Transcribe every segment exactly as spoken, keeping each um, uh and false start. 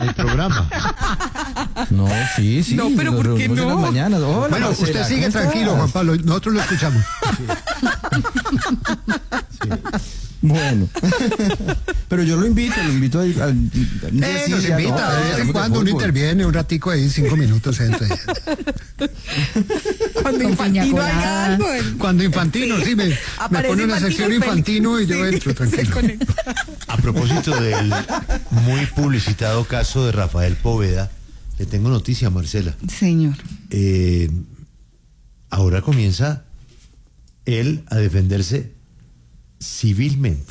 al programa. No, sí, sí. No, pero ¿por qué no? En las mañanas. Hola, Bueno, Marcela, usted sigue ¿cómo tranquilo, estás? Juan Pablo, nosotros lo escuchamos. Sí. Bueno. Pero yo lo invito, lo invito al... al Eh, nos invita, de vez en cuando uno interviene un ratico ahí, cinco minutos entre. Cuando Con piña Infantino haga colada. algo. Cuando Infantino, sí, me, me Aparece pone una Infantino sección y Infantino y Félix. yo Sí, entro se tranquilo. conecta. A propósito del muy publicitado caso de Rafael Poveda, le tengo noticia, Marcela. Señor. Eh, ahora comienza él a defenderse civilmente.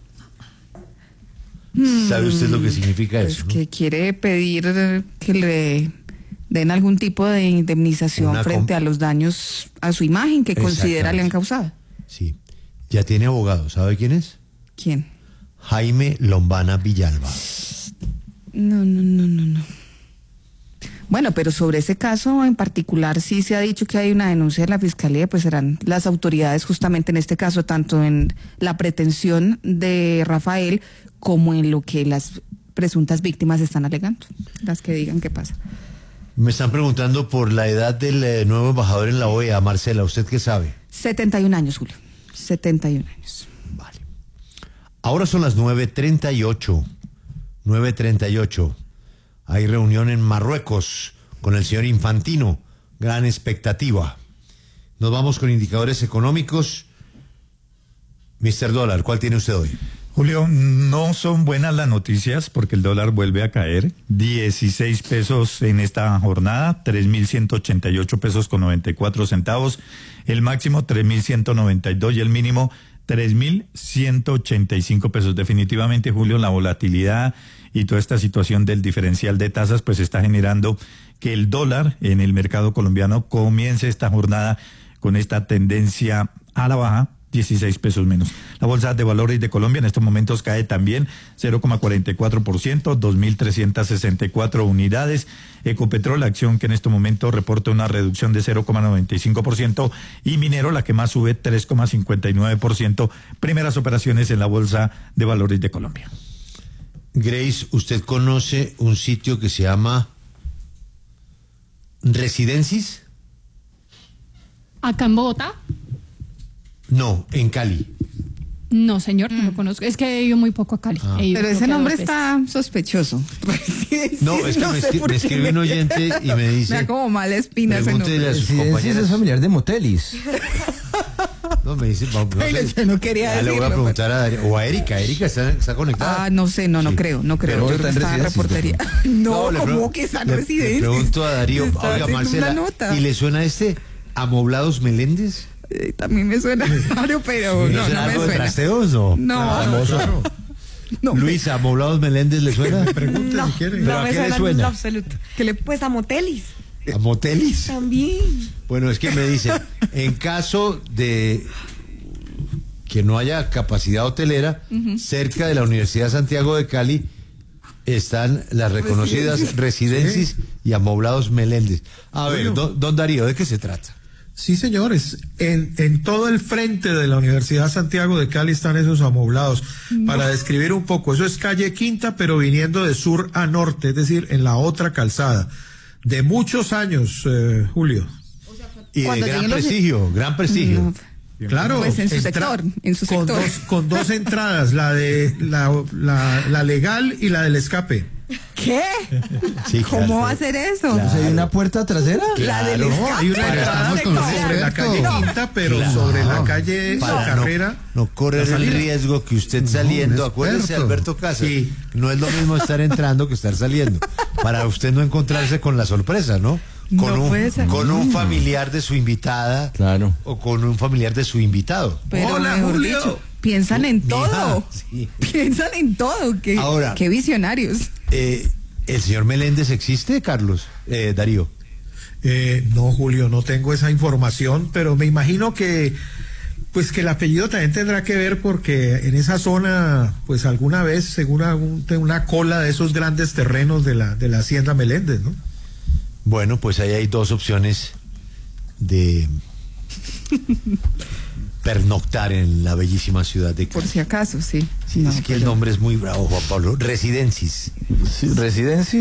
¿Sabe usted lo que significa Pues eso? ¿no? que quiere pedir eh, que le den algún tipo de indemnización Una frente com- a los daños a su imagen que considera le han causado. Sí. Ya tiene abogado. ¿Sabe quién es? ¿Quién? Jaime Lombana Villalba. No, no, no, no, no. Bueno, pero sobre ese caso en particular sí se ha dicho que hay una denuncia de la Fiscalía, pues serán las autoridades justamente en este caso, tanto en la pretensión de Rafael como en lo que las presuntas víctimas están alegando, las que digan qué pasa. Me están preguntando por la edad del eh, nuevo embajador en la O E A. Marcela, ¿usted qué sabe? setenta y un años, Julio. setenta y un años. Vale. Ahora son las nueve treinta y ocho. nueve treinta y ocho. Hay reunión en Marruecos con el señor Infantino. Gran expectativa. Nos vamos con indicadores económicos. mister Dólar, ¿cuál tiene usted hoy? Julio, no son buenas las noticias porque el dólar vuelve a caer. dieciséis pesos en esta jornada, tres mil ciento ochenta y ocho pesos con noventa y cuatro centavos. El máximo tres mil ciento noventa y dos y el mínimo tres mil ciento ochenta y cinco pesos. Definitivamente, Julio, la volatilidad y toda esta situación del diferencial de tasas pues está generando que el dólar en el mercado colombiano comience esta jornada con esta tendencia a la baja. dieciséis pesos menos. La Bolsa de Valores de Colombia en estos momentos cae también cero coma cuarenta y cuatro por ciento, dos mil trescientas sesenta y cuatro unidades. Ecopetrol, la acción que en estos momentos reporta una reducción de cero coma noventa y cinco por ciento y Minero, la que más sube tres coma cincuenta y nueve por ciento. Primeras operaciones en la Bolsa de Valores de Colombia. Grace, ¿usted conoce un sitio que se llama Residencis? ¿Acá en Bogotá? No, en Cali. No, señor, no lo conozco. Es que he ido muy poco a Cali. Ah. He ido Pero creo ese que nombre dos veces. está sospechoso. No, es que me, sé escri- por me qué escribe un oyente y me Me dice... da como mala espina ese Pregúntele nombre. a sus Residencias compañeras. es familiar de Motelis. No, me dice... No, no Ay, sé. yo no quería Ya le voy a decirlo, preguntar a Darío. O a Erika. Erika está, está conectada. Ah, no sé, no, no Sí. creo, no creo. Pero Yo está creo que en está en residencias, reportería. No, le como pregun- que está en le- residencia. Le pregunto a Darío, Está oiga, haciendo Marcela, una nota. ¿y le suena este Amoblados Meléndez? Eh, también me suena raro, pero ¿Le no, suena no me algo de suena. trasteos o? No, Claro. no. Luis, ¿Amoblados Meléndez le suena? Pregunte No, si quiere. ¿Pero no a me qué le suena en suena? lo absoluto. ¿Qué le- Pues a motelis ¿A Motelis? también. Bueno, es que me dicen, en caso de que no haya capacidad hotelera, cerca de la Universidad Santiago de Cali están las reconocidas Residencias y Amoblados Meléndez. A ver, Bueno. don, don Darío, ¿de qué se trata? Sí, señores, en, en todo el frente de la Universidad Santiago de Cali están esos amoblados. Para describir un poco, eso es calle Quinta, pero viniendo de sur a norte, es decir, en la otra calzada. De muchos años, eh, Julio. Y de Cuando gran lleguen los- prestigio, gran prestigio. No. Claro, Pues en su entra- sector, en su con sector. Dos, con dos entradas, la de la, la, la legal y la del escape. ¿Qué? Sí, ¿Cómo claro. va a hacer eso? Claro. O sea, ¿hay una puerta trasera? La del Claro. No, hay una escape. entrada Estamos con sobre la calle No. Quinta, pero Claro. sobre la calle Para la carrera. no, no correr la el salida. riesgo que usted No, saliendo, un acuérdese experto. Alberto Casas, Sí. no es lo mismo estar entrando que estar saliendo, para usted no encontrarse con la sorpresa, ¿no? Con, No un, puede ser. con un familiar de su invitada Claro. o con un familiar de su invitado. Pero Hola, mejor Julio. dicho, piensan en Mija, todo. sí. Piensan en todo. Qué, Ahora- qué visionarios. Eh, ¿El señor Meléndez existe, Carlos? Eh, Darío. Eh, no, Julio, no tengo esa información, pero me imagino que, pues que el apellido también tendrá que ver porque en esa zona, pues alguna vez, según algún- una cola de esos grandes terrenos de la, de la Hacienda Meléndez, ¿no? Bueno, pues ahí hay dos opciones de pernoctar en la bellísima ciudad de Por Cali. si acaso, sí. Sí, No, es que el pero- nombre es muy bravo, Juan Pablo. Residencias. Sí, residencia.